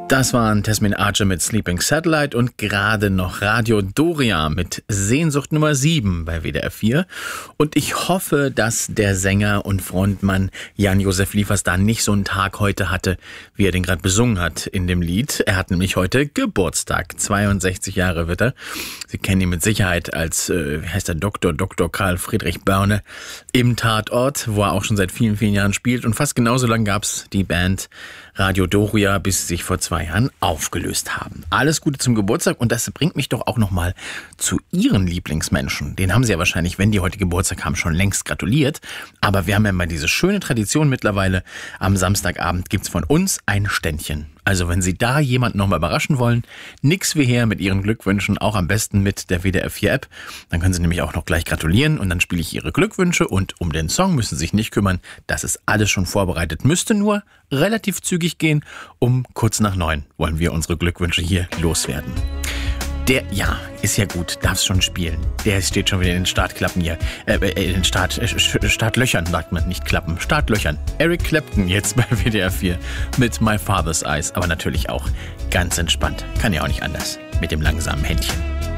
Das waren Tasmin Archer mit Sleeping Satellite und gerade noch Radio Doria mit Sehnsucht Nummer 7 bei WDR 4. Und ich hoffe, dass der Sänger und Frontmann Jan-Josef Liefers da nicht so einen Tag heute hatte, wie er den gerade besungen hat in dem Lied. Er hat nämlich heute Geburtstag. 62 Jahre wird er. Sie kennen ihn mit Sicherheit als, Dr. Karl Friedrich Börne im Tatort, wo er auch schon seit vielen, vielen Jahren spielt. Und fast genauso lang gab's die Band Radio Doria, bis sie sich vor 2 Jahren aufgelöst haben. Alles Gute zum Geburtstag und das bringt mich doch auch nochmal zu Ihren Lieblingsmenschen. Den haben Sie ja wahrscheinlich, wenn die heute Geburtstag haben, schon längst gratuliert. Aber wir haben ja mal diese schöne Tradition mittlerweile. Am Samstagabend gibt's von uns ein Ständchen. Also wenn Sie da jemanden nochmal überraschen wollen, nix wie her mit Ihren Glückwünschen, auch am besten mit der WDR 4 App. Dann können Sie nämlich auch noch gleich gratulieren und dann spiele ich Ihre Glückwünsche und um den Song müssen Sie sich nicht kümmern. Das ist alles schon vorbereitet. Müsste nur relativ zügig gehen. Um kurz nach 9 wollen wir unsere Glückwünsche hier loswerden. Ist ja gut, darf's schon spielen. Der steht schon wieder in den Startklappen hier. In den Startlöchern, sagt man, nicht Klappen, Startlöchern. Eric Clapton jetzt bei WDR 4 mit My Father's Eyes, aber natürlich auch ganz entspannt. Kann ja auch nicht anders mit dem langsamen Händchen.